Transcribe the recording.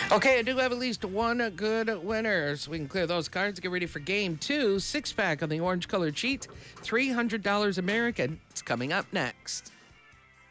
Okay, I do have at least one good winner, so we can clear those cards. Get ready for game two. Six pack on the orange color cheat, $300 American. It's coming up next.